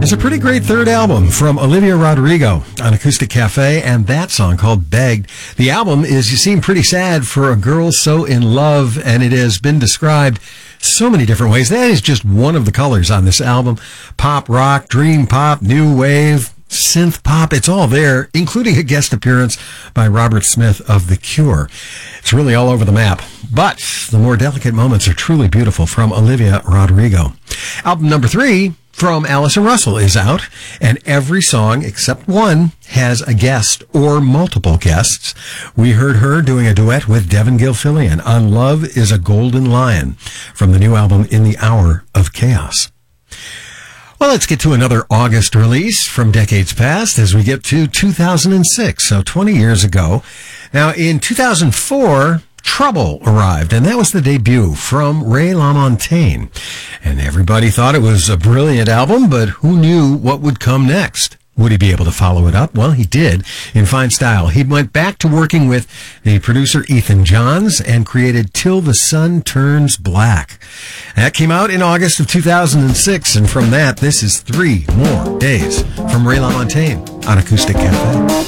It's a pretty great third album from Olivia Rodrigo on Acoustic Cafe, and that song called Begged. The album is, you seem pretty sad for a girl so in love, and it has been described so many different ways. That is just one of the colors on this album. Pop rock, dream pop, new wave, synth pop, it's all there, including a guest appearance by Robert Smith of The Cure. It's really all over the map. But the more delicate moments are truly beautiful from Olivia Rodrigo. Album number 3 from Allison Russell is out, and every song except one has a guest or multiple guests. We heard her doing a duet with Devin Gilfillian on Love is a Golden Lion from the new album In the Hour of Chaos. Well, let's get to another August release from decades past as we get to 2006, so 20 years ago. Now, in 2004, Trouble arrived, and that was the debut from Ray LaMontagne. And everybody thought it was a brilliant album, but who knew what would come next? Would he be able to follow it up? Well, he did, in fine style. He went back to working with the producer Ethan Johns and created Till the Sun Turns Black. That came out in August of 2006, and from that, this is 3 More Days from Ray LaMontagne on Acoustic Cafe.